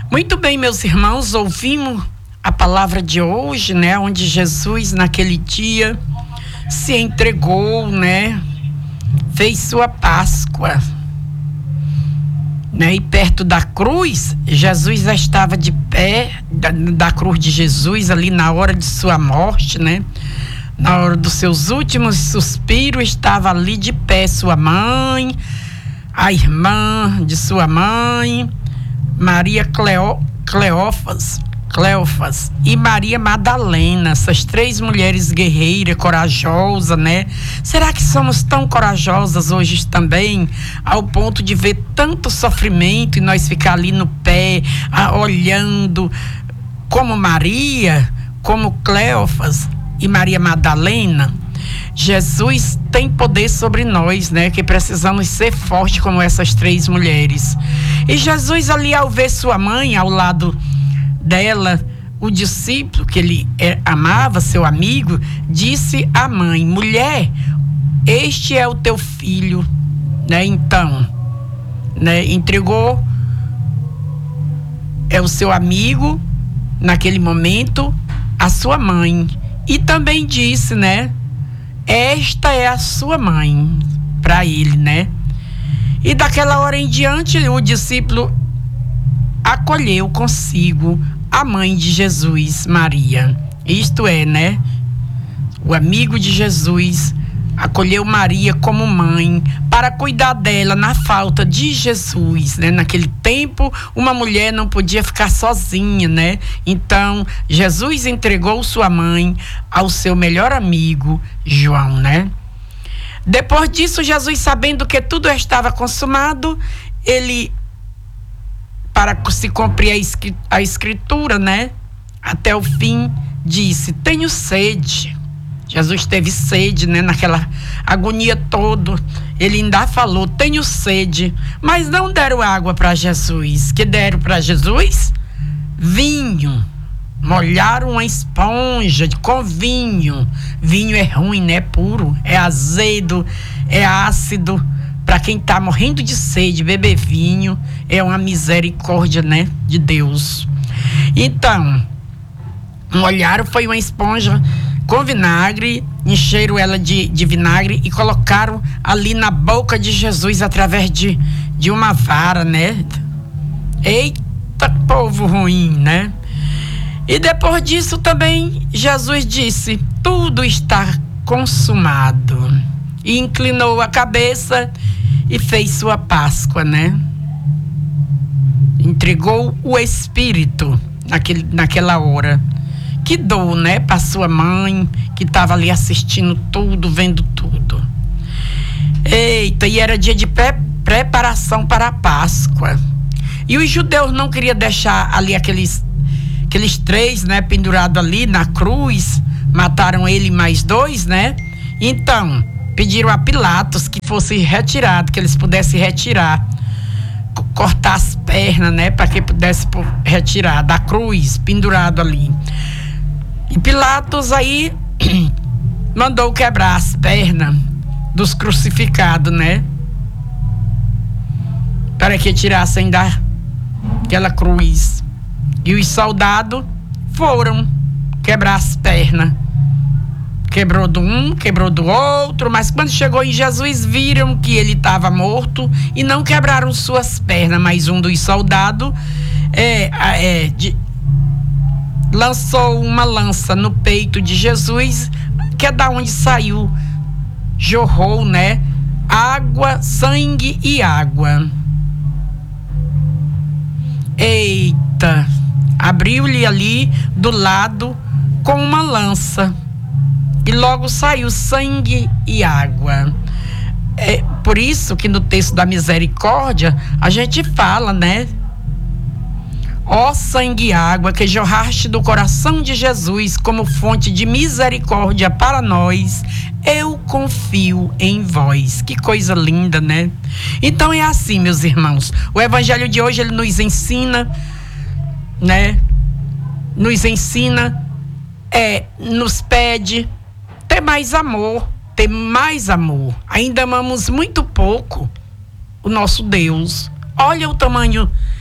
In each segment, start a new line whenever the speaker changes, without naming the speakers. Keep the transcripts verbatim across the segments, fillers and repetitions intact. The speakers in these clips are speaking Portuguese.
Muito bem, meus irmãos, ouvimos a palavra de hoje, né? Onde Jesus, naquele dia, se entregou, né? Fez sua Páscoa, né? E perto da cruz, Jesus já estava de pé, da, da cruz de Jesus, ali na hora de sua morte, né? Na hora dos seus últimos suspiros, estava ali de pé sua mãe, a irmã de sua mãe, Maria Cleo, Cleófas, Cleófas e Maria Madalena, essas três mulheres guerreiras, corajosas, né? Será que somos tão corajosas hoje também, ao ponto de ver tanto sofrimento e nós ficar ali no pé, ah, olhando, como Maria, como Cleófas e Maria Madalena? Jesus tem poder sobre nós, né? Que precisamos ser fortes como essas três mulheres. E Jesus ali, ao ver sua mãe ao lado dela, o discípulo que ele é, amava, seu amigo, disse à mãe: mulher, este é o teu filho, né? Então, né? Entregou é o seu amigo naquele momento a sua mãe, e também disse, né? Esta é a sua mãe, para ele, né? E daquela hora em diante, o discípulo acolheu consigo a mãe de Jesus, Maria. Isto é, né? O amigo de Jesus acolheu Maria como mãe para cuidar dela na falta de Jesus, né? Naquele tempo, uma mulher não podia ficar sozinha, né? Então, Jesus entregou sua mãe ao seu melhor amigo, João, né? Depois disso, Jesus, sabendo que tudo estava consumado, ele, para se cumprir a escritura, né? Até o fim, disse: tenho sede. Jesus teve sede, né? Naquela agonia toda, ele ainda falou: tenho sede. Mas não deram água para Jesus. Que deram para Jesus? Vinho. Molharam uma esponja com vinho. Vinho é ruim, né? Puro, é azedo, é ácido. Para quem está morrendo de sede, beber vinho é uma misericórdia, né? De Deus. Então, molharam, foi uma esponja com vinagre, encheram ela de, de vinagre e colocaram ali na boca de Jesus através de, de uma vara, né? Eita, povo ruim, né? E depois disso também Jesus disse: tudo está consumado. E inclinou a cabeça e fez sua Páscoa, né? Entregou o Espírito naquele, naquela hora. Que dor, né? Para sua mãe, que estava ali assistindo tudo, vendo tudo. Eita, e era dia de pré- preparação para a Páscoa. E os judeus não queriam deixar ali aqueles, aqueles três, né? Pendurados ali na cruz. Mataram ele mais dois, né? Então, pediram a Pilatos que fosse retirado, que eles pudessem retirar. Cortar as pernas, né? Para que pudesse retirar da cruz, pendurado ali. E Pilatos aí mandou quebrar as pernas dos crucificados, né? Para que tirassem daquela cruz. E os soldados foram quebrar as pernas. Quebrou do um, quebrou do outro, mas quando chegou em Jesus, viram que ele estava morto e não quebraram suas pernas. Mas um dos soldados é, é, de, lançou uma lança no peito de Jesus, que é da onde saiu, jorrou, né? Água, sangue e água. Eita! Abriu-lhe ali do lado com uma lança. E logo saiu sangue e água. É por isso que no texto da misericórdia a gente fala, né? Ó sangue e água que jorraste do coração de Jesus como fonte de misericórdia para nós, eu confio em vós. Que coisa linda, né? Então é assim, meus irmãos. O evangelho de hoje, ele nos ensina, né? Nos ensina, é, nos pede ter mais amor, ter mais amor. Ainda amamos muito pouco o nosso Deus. Olha o tamanho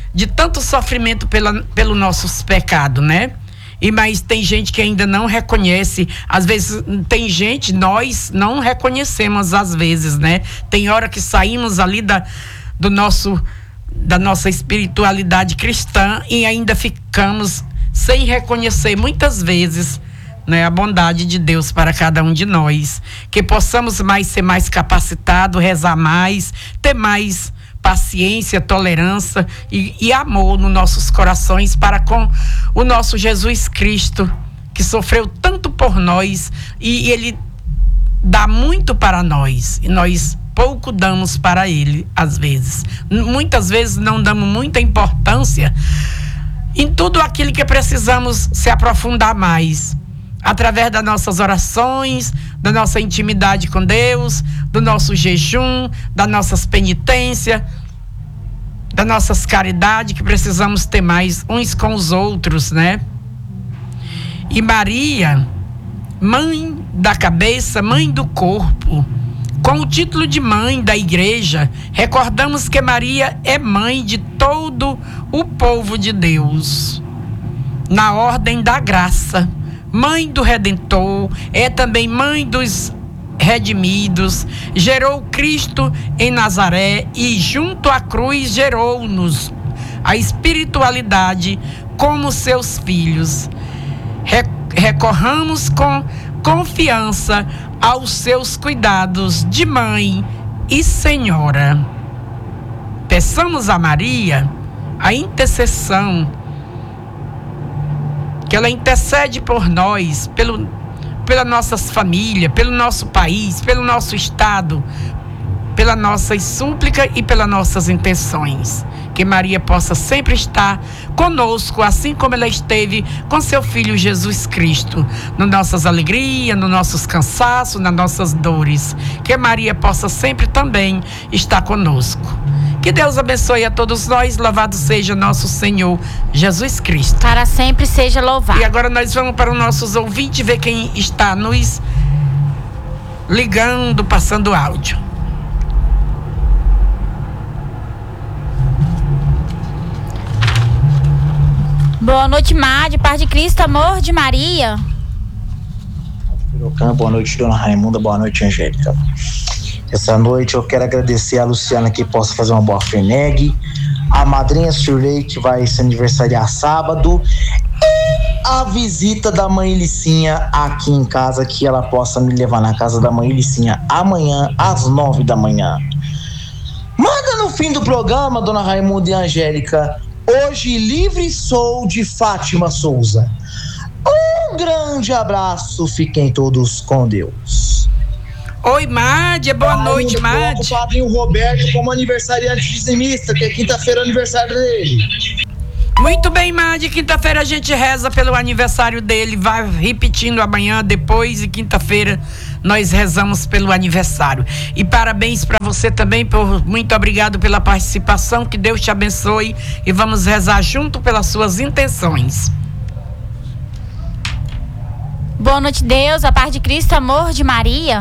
de tanto sofrimento pela, pelo nossos pecados, né? E mas tem gente que ainda não reconhece, às vezes tem gente, nós não reconhecemos às vezes, né? Tem hora que saímos ali da, do nosso, da nossa espiritualidade cristã e ainda ficamos sem reconhecer muitas vezes, né, a bondade de Deus para cada um de nós. Que possamos mais ser mais capacitados, rezar mais, ter mais paciência, tolerância e, e amor nos nossos corações para com o nosso Jesus Cristo, que sofreu tanto por nós e, e ele dá muito para nós e nós pouco damos para ele às vezes. Muitas vezes não damos muita importância em tudo aquilo que precisamos se aprofundar mais, através das nossas orações, da nossa intimidade com Deus, do nosso jejum, das nossas penitências, das nossas caridades, que precisamos ter mais uns com os outros, né? E Maria, mãe da cabeça, mãe do corpo, com o título de mãe da igreja, recordamos que Maria é mãe de todo o povo de Deus, na ordem da graça. Mãe do Redentor, é também mãe dos redimidos, gerou Cristo em Nazaré e junto à cruz gerou-nos a espiritualidade como seus filhos. Recorramos com confiança aos seus cuidados de mãe e senhora. Peçamos a Maria a intercessão, que ela intercede por nós, pelo, pelas nossas famílias, pelo nosso país, pelo nosso estado, pelas nossas súplicas e pelas nossas intenções. Que Maria possa sempre estar conosco, assim como ela esteve com seu Filho Jesus Cristo, nas nossas alegrias, nos nossos cansaços, nas nossas dores. Que Maria possa sempre também estar conosco. Que Deus abençoe a todos nós, louvado seja nosso Senhor Jesus Cristo.
Para sempre seja louvado.
E agora nós vamos para os nossos ouvintes, ver quem está nos ligando, passando áudio.
Boa noite, Made, paz de Cristo, amor de Maria.
Boa noite, dona Raimunda, boa noite, Angélica. Essa noite eu quero agradecer a Luciana que possa fazer uma boa Feneg, a madrinha Surley que vai se aniversariar sábado e a visita da mãe Licinha aqui em casa, que ela possa me levar na casa da mãe Licinha amanhã às nove da manhã. Manda no fim do programa, dona Raimunda e Angélica, hoje livre sou de Fátima Souza. Um grande abraço, fiquem todos com Deus.
Oi, Mádia, boa
Ai,
noite, Mádia.
O padrinho Roberto como aniversariante dizimista, que é quinta-feira é aniversário dele.
Muito bem, Mádia, quinta-feira a gente reza pelo aniversário dele, vai repetindo amanhã, depois, e quinta-feira nós rezamos pelo aniversário. E parabéns para você também, por, muito obrigado pela participação, que Deus te abençoe e vamos rezar junto pelas suas intenções.
Boa noite, Deus, a paz de Cristo, amor de Maria.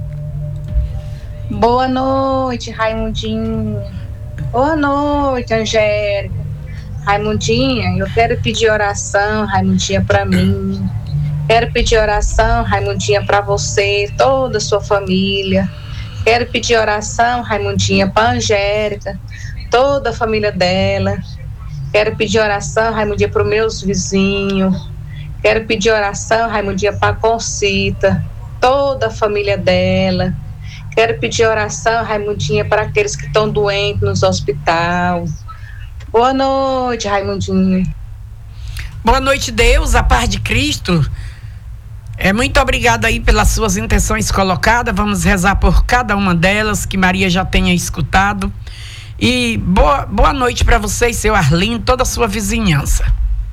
Boa noite, Raimundinho. Boa noite, Angélica. Raimundinha, eu quero pedir oração, Raimundinha, para mim. Quero pedir oração, Raimundinha, para você, toda a sua família. Quero pedir oração, Raimundinha, para Angélica, toda a família dela. Quero pedir oração, Raimundinha, para os meus vizinhos. Quero pedir oração, Raimundinha, para a Concita, toda a família dela. Quero pedir oração, Raimundinha, para aqueles que estão doentes nos hospitais. Boa noite, Raimundinha.
Boa noite, Deus, a paz de Cristo. É, muito obrigada aí pelas suas intenções colocadas. Vamos rezar por cada uma delas, que Maria já tenha escutado. E boa, boa noite para vocês, seu Arlindo, toda a sua vizinhança.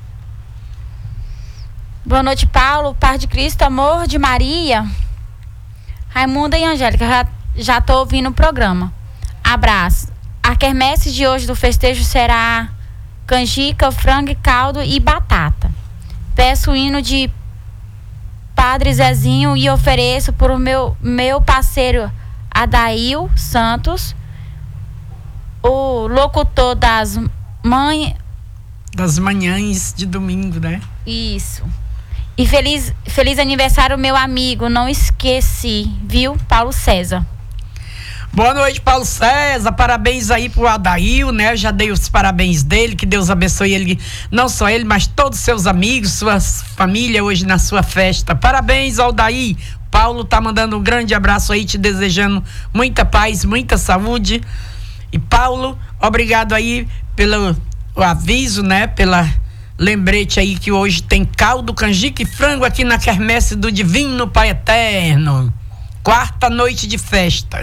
Boa noite, Paulo, paz de Cristo, amor de Maria. Raimunda e Angélica, já, já tô ouvindo o programa. Abraço. A quermesse de hoje do festejo será canjica, frango, caldo e batata. Peço o hino de Padre Zezinho e ofereço por o meu, meu parceiro Adail Santos, o locutor das mãe...
Das manhãs de domingo, né?
Isso. E feliz, feliz aniversário, meu amigo. Não esqueci, viu? Paulo César.
Boa noite, Paulo César. Parabéns aí pro Adail, né? Eu já dei os parabéns dele. Que Deus abençoe ele, não só ele, mas todos os seus amigos, sua família hoje na sua festa. Parabéns ao Daí. Paulo tá mandando um grande abraço aí, te desejando muita paz, muita saúde. E Paulo, obrigado aí pelo o aviso, né? Pela lembrete aí que hoje tem caldo, canjica e frango aqui na quermesse do Divino Pai Eterno. Quarta noite de festa.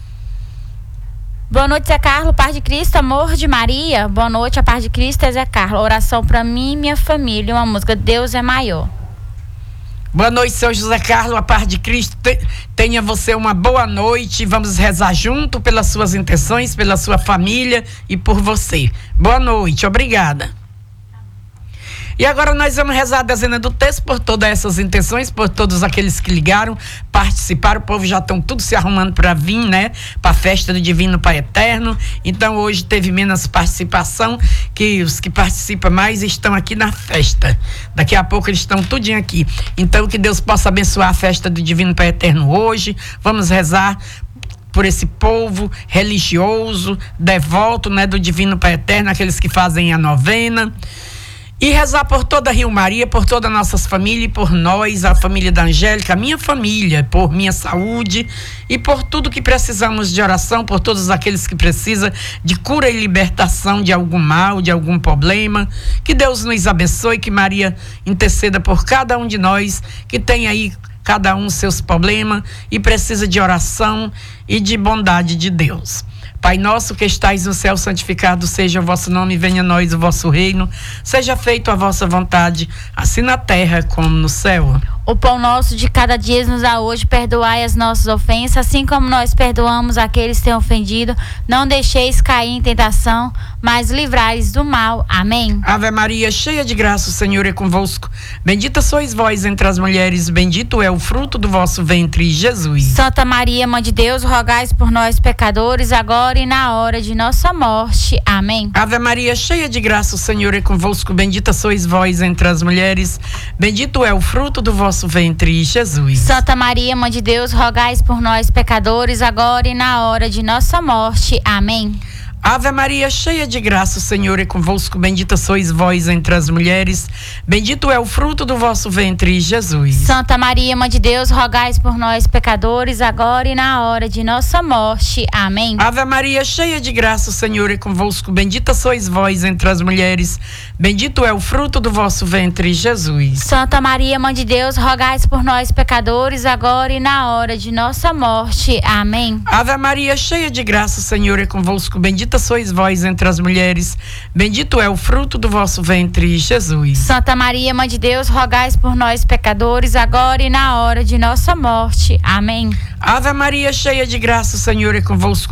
Boa noite, Zé Carlos, paz de Cristo, amor de Maria. Boa noite, a paz de Cristo é Zé Carlos. Oração para mim e minha família. Uma música, Deus é maior.
Boa noite, seu José Carlos, a paz de Cristo. Tenha você uma boa noite. Vamos rezar junto pelas suas intenções, pela sua família e por você. Boa noite, obrigada. E agora nós vamos rezar a dezena do texto por todas essas intenções, por todos aqueles que ligaram, participaram. O povo já estão tudo se arrumando para vir, né? Para a festa do Divino Pai Eterno. Então hoje teve menos participação, que os que participam mais estão aqui na festa. Daqui a pouco eles estão tudinho aqui. Então que Deus possa abençoar a festa do Divino Pai Eterno hoje. Vamos rezar por esse povo religioso, devoto, né, do Divino Pai Eterno, aqueles que fazem a novena. E rezar por toda a Rio Maria, por todas as nossas famílias, por nós, a família da Angélica, a minha família, por minha saúde e por tudo que precisamos de oração, por todos aqueles que precisam de cura e libertação de algum mal, de algum problema. Que Deus nos abençoe, que Maria interceda por cada um de nós, que tem aí cada um seus problemas e precisa de oração e de bondade de Deus. Pai nosso que estais no céu, santificado seja o vosso nome, venha a nós o vosso reino, seja feito a vossa vontade, assim na terra como no céu.
O pão nosso de cada dia nos dá hoje, perdoai as nossas ofensas, assim como nós perdoamos aqueles que têm ofendido. Não deixeis cair em tentação, mas livrai-os do mal. Amém.
Ave Maria, cheia de graça, o Senhor é convosco. Bendita sois vós entre as mulheres, bendito é o fruto do vosso ventre, Jesus.
Santa Maria, Mãe de Deus, rogais por nós, pecadores, agora e na hora de nossa morte. Amém.
Ave Maria, cheia de graça, o Senhor é convosco. Bendita sois vós entre as mulheres, bendito é o fruto do vosso ventre, Jesus.
Santa Maria, Mãe de Deus, rogais por nós, pecadores, agora e na hora de nossa morte. Amém.
Ave Maria, cheia de graça, o Senhor é convosco. Bendita sois vós entre as mulheres, bendito é o fruto do vosso ventre, Jesus.
Santa Maria, Mãe de Deus, rogais por nós, pecadores, agora e na hora de nossa morte. Amém.
Ave Maria, cheia de graça, o Senhor é convosco. Bendita sois vós entre as mulheres, bendito é o fruto do vosso ventre, Jesus.
Santa Maria, Mãe de Deus, rogais por nós, pecadores, agora e na hora de nossa morte. Amém.
Ave Maria, cheia de graça, o Senhor é convosco. Bendita sois vós entre as mulheres, bendito é o fruto do vosso ventre, Jesus.
Santa Maria, Mãe de Deus, rogais por nós, pecadores, agora e na hora de nossa morte. Amém.
Ave Maria, cheia de graça, o Senhor é convosco.